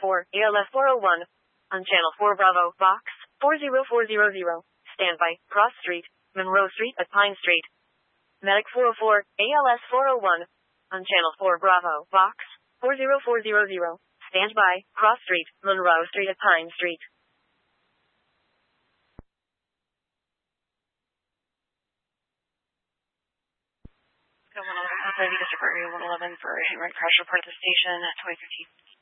4, ALS 401. On Channel 4 Bravo, Box 40400. Standby, Cross Street, Monroe Street at Pine Street. Medic 404, ALS 401. On Channel 4 Bravo, Box 40400. Standby, Cross Street, Monroe Street at Pine Street. District Area 111 for a hit and run crash report at the station at 2015.